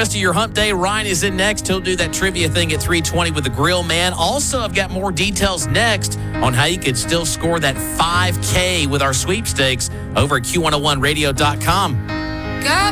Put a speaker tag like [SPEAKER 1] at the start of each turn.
[SPEAKER 1] rest of your hump day. Ryan is in next. He'll do that trivia thing at 3:20 with the Grill Man. Also, I've got more details next on how you could still score that $5K with our sweepstakes over at Q101radio.com.
[SPEAKER 2] Got